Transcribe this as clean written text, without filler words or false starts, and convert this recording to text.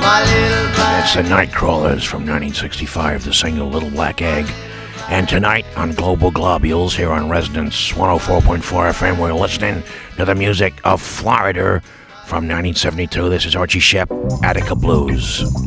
That's the Nightcrawlers from 1965, the single Little Black Egg. And tonight on Global Globules here on Resonance 104.4 FM, we're listening to the music of Florida from 1972. This is Archie Shepp, Attica Blues.